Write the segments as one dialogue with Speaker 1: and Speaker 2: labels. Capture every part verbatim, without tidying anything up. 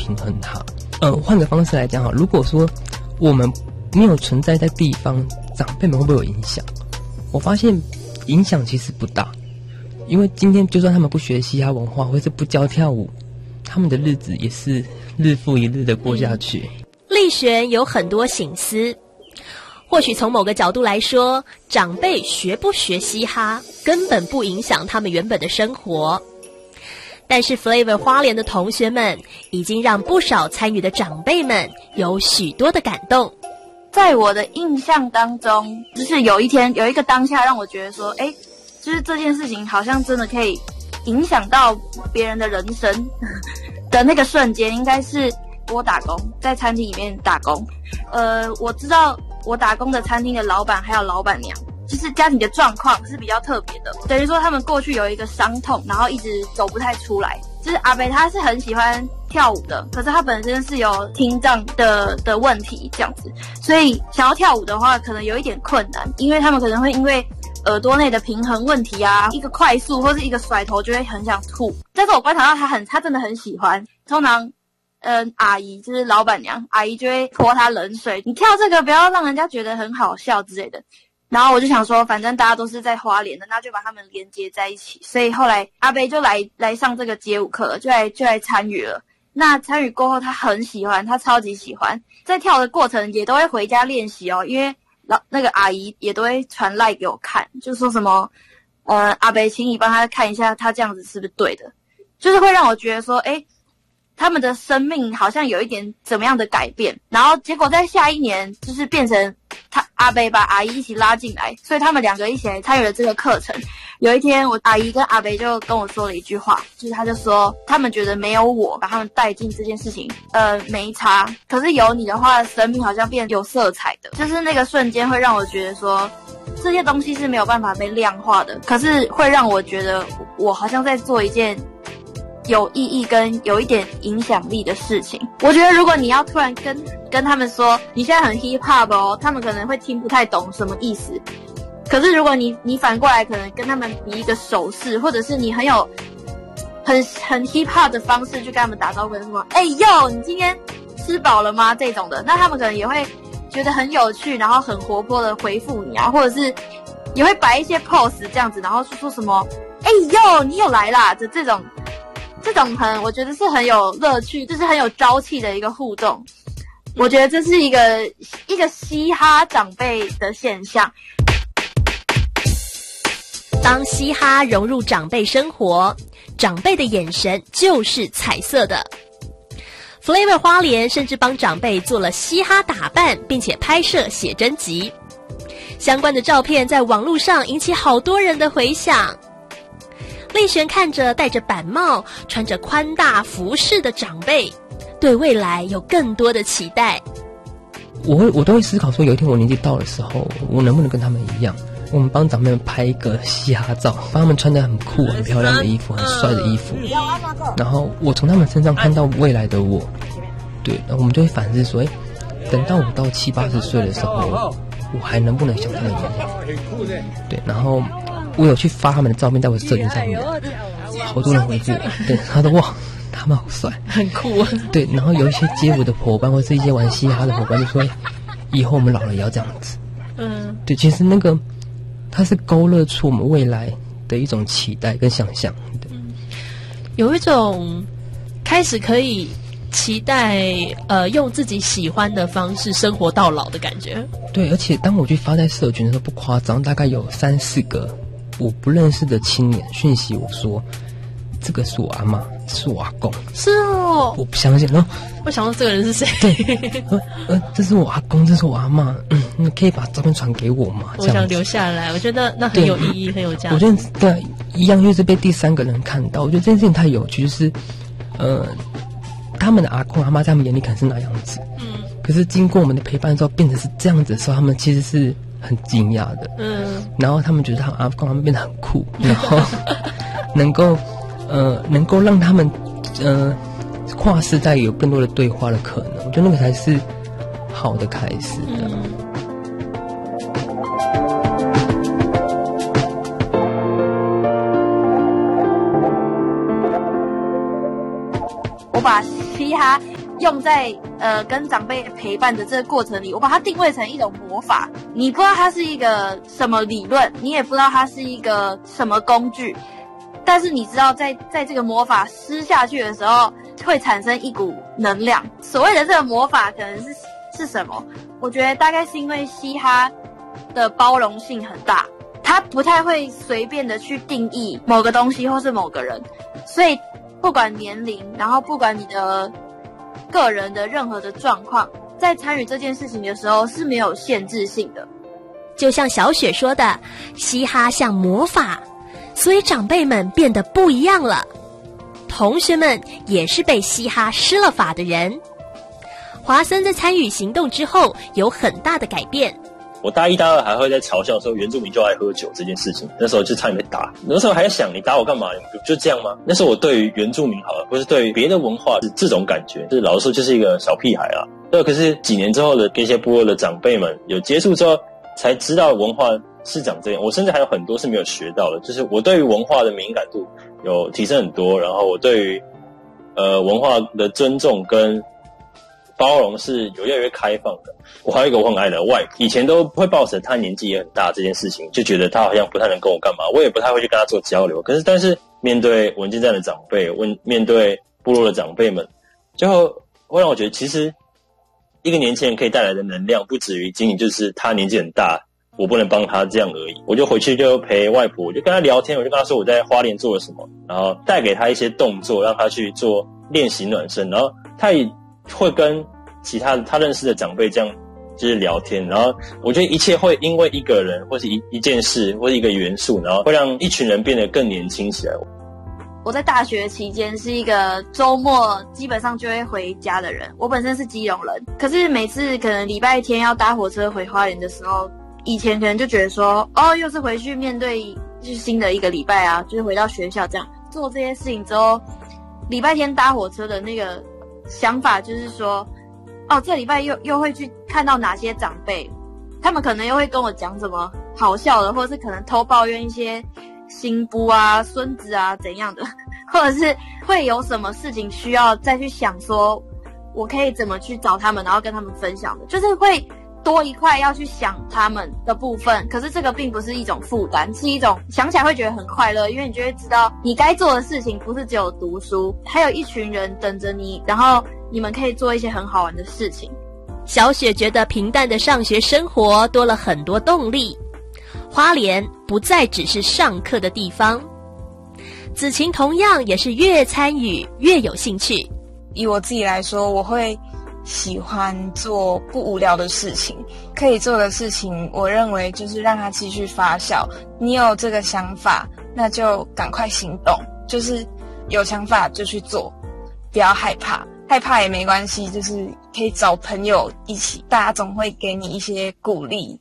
Speaker 1: 平衡它。呃，换个方式来讲哈，如果说我们没有存在在地方，长辈们会不会有影响？我发现影响其实不大，因为今天就算他们不学嘻哈文化，或是不教跳舞，他们的日子也是日复一日的过下去。
Speaker 2: 嗯、立璇有很多省思，或许从某个角度来说，长辈学不学嘻哈根本不影响他们原本的生活。但是 Flavor 花莲的同学们已经让不少参与的长辈们有许多的感动。
Speaker 3: 在我的印象当中，就是有一天有一个当下让我觉得说，哎，就是这件事情好像真的可以影响到别人的人生的那个瞬间，应该是我打工，在餐厅里面打工。呃，我知道我打工的餐厅的老板还有老板娘，就是家庭的状况是比较特别的，等于说他们过去有一个伤痛，然后一直走不太出来。就是阿北他是很喜欢跳舞的，可是他本身是有听障的的问题这样子，所以想要跳舞的话可能有一点困难，因为他们可能会因为耳朵内的平衡问题啊，一个快速或是一个甩头就会很想吐。但是我观察到他很他真的很喜欢，通常嗯，阿姨就是老板娘，阿姨就会泼他冷水，你跳这个不要让人家觉得很好笑之类的。然后我就想说，反正大家都是在花莲的，那就把他们连接在一起。所以后来阿贝就来来上这个街舞课，就来就来参与了。那参与过后，他很喜欢，他超级喜欢，在跳的过程也都会回家练习哦，因为老那个阿姨也都会传赖给我看，就说什么呃阿贝，请你帮他看一下，他这样子是不是对的，就是会让我觉得说，诶他们的生命好像有一点怎么样的改变，然后结果在下一年就是变成他阿贝把阿姨一起拉进来，所以他们两个一起来参与了这个课程。有一天我阿姨跟阿贝就跟我说了一句话，就是他就说他们觉得没有我把他们带进这件事情呃没差，可是有你的话生命好像变有色彩的，就是那个瞬间会让我觉得说这些东西是没有办法被量化的，可是会让我觉得我好像在做一件有意义跟有一点影响力的事情。我觉得如果你要突然跟跟他们说你现在很 hip hop 哦，他们可能会听不太懂什么意思。可是如果你你反过来可能跟他们比一个手势，或者是你很有很很 hip hop 的方式去跟他们打招呼，什么哎呦你今天吃饱了吗这种的，那他们可能也会觉得很有趣，然后很活泼的回复你啊，或者是也会摆一些 pose 这样子，然后说什么哎呦你又来啦的这种这种很我觉得是很有乐趣，就是很有朝气的一个互动。我觉得这是一个一个嘻哈长辈的现象。
Speaker 2: 当嘻哈融入长辈生活，长辈的眼神就是彩色的。Flavor 花莲甚至帮长辈做了嘻哈打扮，并且拍摄写真集，相关的照片在网络上引起好多人的回响。立璇看着戴着板帽、穿着宽大服饰的长辈，对未来有更多的期待。
Speaker 1: 我会，我都会思考说，有一天我年纪到的时候，我能不能跟他们一样，我们帮长辈们拍一个嘻哈照，帮他们穿得很酷、很漂亮的衣服、很帅的衣服，然后我从他们身上看到未来的我。对，然后我们就会反思说，哎，等到我到七八十岁的时候，我还能不能像他们一样？对，然后我有去发他们的照片在我的社群上面，好多人回复我，对，他说哇，他们好帅，
Speaker 2: 很酷。
Speaker 1: 对，然后有一些街舞的伙伴或是一些玩嘻哈的伙伴就说，以后我们老了也要这样子。嗯，对，其实那个它是勾勒出我们未来的一种期待跟想象。对，
Speaker 2: 嗯，有一种开始可以期待呃用自己喜欢的方式生活到老的感觉。
Speaker 1: 对，而且当我去发在社群的时候，不夸张，大概有三四个我不认识的青年讯息我说，这个是我阿嬷，是我阿公。
Speaker 2: 是哦，
Speaker 1: 我不相信。然后
Speaker 2: 我想说这个人是谁？
Speaker 1: 对，呃呃，这是我阿公，这是我阿嬷。嗯，你可以把照片传给我吗？
Speaker 2: 我想留下来，我觉得那很有意义，很有价值。
Speaker 1: 我觉得对，一样就是被第三个人看到，我觉得这件事情太有趣，就是呃。他们的阿公阿嬷在他们眼里可能是那样子，嗯，可是经过我们的陪伴之后，变成是这样子的时候，他们其实是很惊讶的，嗯，然后他们觉得他阿公阿嬷变得很酷，然后能够呃能够让他们呃跨世代有更多的对话的可能，我觉得那个才是好的开始的。嗯，
Speaker 3: 我把嘻哈用在呃跟长辈陪伴的这个过程里，我把它定位成一种魔法。你不知道它是一个什么理论，你也不知道它是一个什么工具，但是你知道在在这个魔法施下去的时候，会产生一股能量。所谓的这个魔法可能是是什么？我觉得大概是因为嘻哈的包容性很大，它不太会随便的去定义某个东西或是某个人，所以不管年龄，然后不管你的个人的任何的状况，在参与这件事情的时候是没有限制性的。
Speaker 2: 就像小雪说的，嘻哈像魔法，所以长辈们变得不一样了。同学们也是被嘻哈施了法的人。华森在参与行动之后有很大的改变。
Speaker 4: 我大一大二还会在嘲笑说原住民就爱喝酒这件事情，那时候就差点被打。那时候还在想，你打我干嘛？就这样吗？那时候我对于原住民好了，或是对于别的文化是这种感觉，就是老实说就是一个小屁孩啦。对，可是几年之后的跟一些部落的长辈们有接触之后，才知道文化是长这样。我甚至还有很多是没有学到的，就是我对于文化的敏感度有提升很多，然后我对于呃文化的尊重跟包容是有越来越开放的。我还有一个我很爱的外婆，以前都会抱着他年纪也很大这件事情，就觉得他好像不太能跟我干嘛，我也不太会去跟他做交流。可是但是面对文件站的长辈，问面对部落的长辈们，最后会让我觉得其实一个年轻人可以带来的能量不止于仅仅就是他年纪很大，我不能帮他这样而已。我就回去就陪外婆，我就跟他聊天，我就跟他说我在花莲做了什么，然后带给他一些动作让他去做练习暖身，然后他也会跟其他他认识的长辈这样就是聊天，然后我觉得一切会因为一个人或是一一件事或是一个元素，然后会让一群人变得更年轻起来。
Speaker 3: 我在大学期间是一个周末基本上就会回家的人，我本身是基隆人，可是每次可能礼拜天要搭火车回花莲的时候，以前可能就觉得说哦，又是回去面对就是新的一个礼拜啊，就是回到学校这样做这些事情之后，礼拜天搭火车的那个想法就是说哦，这礼拜又又会去看到哪些长辈，他们可能又会跟我讲什么好笑的，或者是可能偷抱怨一些新夫啊、孙子啊怎样的，或者是会有什么事情需要再去想说我可以怎么去找他们，然后跟他们分享的，就是会多一块要去想他们的部分。可是这个并不是一种负担，是一种想起来会觉得很快乐，因为你就会知道你该做的事情不是只有读书，还有一群人等着你，然后你们可以做一些很好玩的事情。
Speaker 2: 小雪觉得平淡的上学生活多了很多动力，花莲不再只是上课的地方。子晴同样也是越参与越有兴趣。
Speaker 5: 以我自己来说，我会喜欢做不无聊的事情，可以做的事情我认为就是让它继续发酵。你有这个想法，那就赶快行动，就是有想法就去做，不要害怕，害怕也没关系，就是可以找朋友一起，大家总会给你一些鼓励。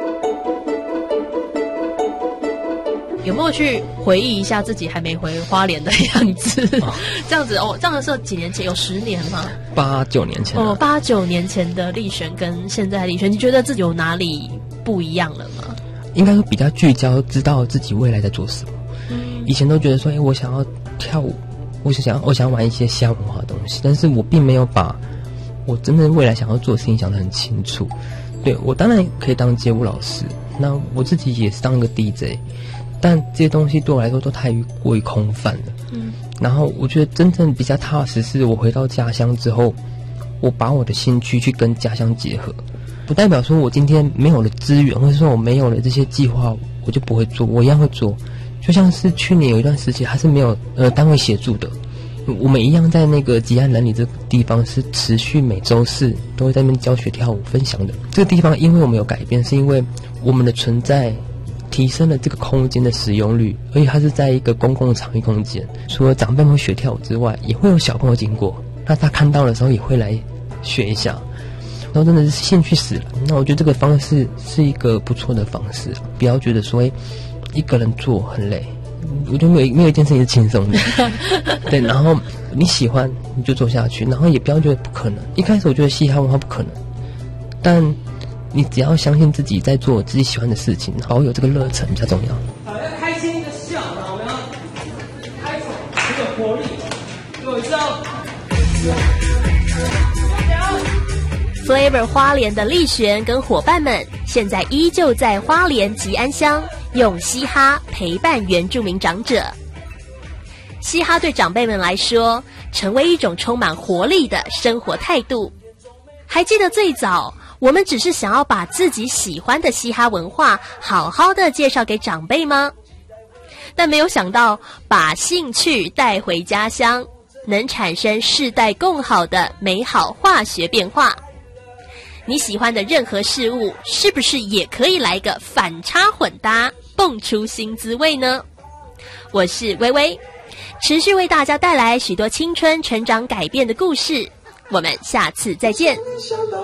Speaker 2: 有没有去回忆一下自己还没回花莲的样子？哦、这样子哦，这样的是几年前，有十年吗？
Speaker 1: 八九年前
Speaker 2: 哦，八九年前的立璇跟现在的立璇，你觉得自己有哪里不一样了吗？
Speaker 1: 应该说比较聚焦，知道自己未来在做什么。嗯，以前都觉得说，哎、欸，我想要跳舞，我想我想要玩一些嘻哈文化的东西，但是我并没有把我真正未来想要做的事情想得很清楚。对，我当然可以当街舞老师，那我自己也是当一个 D J。但这些东西对我来说都太过于空泛了。嗯，然后我觉得真正比较踏实是我回到家乡之后，我把我的兴趣去跟家乡结合，不代表说我今天没有了资源，或者说我没有了这些计划，我就不会做，我一样会做。就像是去年有一段时期还是没有呃单位协助的，我们一样在那个吉安南里这个地方是持续每周四都会在那边教学跳舞分享的。这个地方因为我们有改变，是因为我们的存在提升了这个空间的使用率，而且它是在一个公共的场域空间，除了长辈们学跳舞之外，也会有小朋友经过，那他看到的时候也会来学一下，然后真的是兴趣死了。那我觉得这个方式是一个不错的方式，不要觉得说一个人做很累，我觉得没有没有一件事情是轻松的。对，然后你喜欢你就做下去，然后也不要觉得不可能。一开始我觉得嘻哈文化不可能，但你只要相信自己在做自己喜欢的事情，保有这个热忱比较重要。
Speaker 6: 好，要开心的笑，然后我们要开口，很有活力。各位知道。
Speaker 2: Flavor 花莲的立璇跟伙伴们，现在依旧在花莲吉安乡用嘻哈陪伴原住民长者。嘻哈对长辈们来说，成为一种充满活力的生活态度。还记得最早，我们只是想要把自己喜欢的嘻哈文化好好的介绍给长辈吗？但没有想到，把兴趣带回家乡，能产生世代共好的美好化学变化。你喜欢的任何事物，是不是也可以来个反差混搭，蹦出新滋味呢？我是微微，持续为大家带来许多青春成长改变的故事。我们下次再见。